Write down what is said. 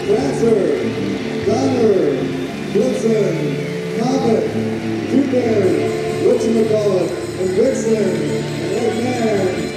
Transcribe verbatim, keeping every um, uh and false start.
Prancer, Donner, Blitzen, Comet, Two Bears, whatchamacallit, and Vixen, and McMahon.